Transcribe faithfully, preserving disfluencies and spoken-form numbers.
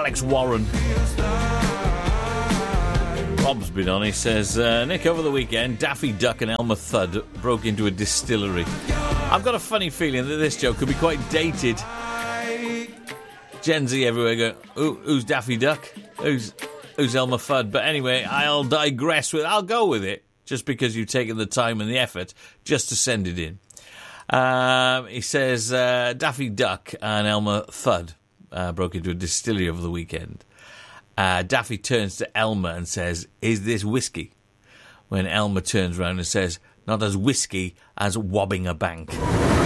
Alex Warren. Rob's been on. He says, uh, Nick, over the weekend, Daffy Duck and Elmer Fudd broke into a distillery. I've got a funny feeling that this joke could be quite dated. Gen Z everywhere go, Who, who's Daffy Duck? Who's who's Elmer Fudd? But anyway, I'll digress with I'll go with it, just because you've taken the time and the effort just to send it in. Um, he says, uh, Daffy Duck and Elmer Fudd uh, broke into a distillery over the weekend. Uh, Daffy turns to Elmer and says, is this whiskey? When Elmer turns around and says, not as whiskey as wobbing a bank.